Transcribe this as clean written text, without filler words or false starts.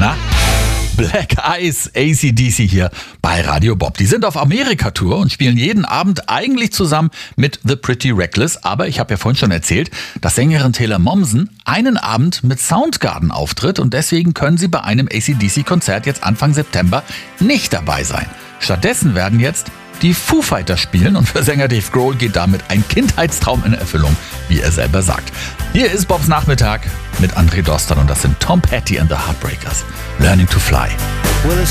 Na? Black Eyes, AC/DC hier bei Radio Bob. Die sind auf Amerika-Tour und spielen jeden Abend eigentlich zusammen mit The Pretty Reckless. Aber ich habe ja vorhin schon erzählt, dass Sängerin Taylor Momsen einen Abend mit Soundgarden auftritt und deswegen können sie bei einem AC/DC-Konzert jetzt Anfang September nicht dabei sein. Stattdessen werden jetzt die Foo Fighters spielen und für Sänger Dave Grohl geht damit ein Kindheitstraum in Erfüllung, wie er selber sagt. Hier ist Bobs Nachmittag mit André Dostan und das sind Tom Petty and the Heartbreakers. Learning to Fly. Well,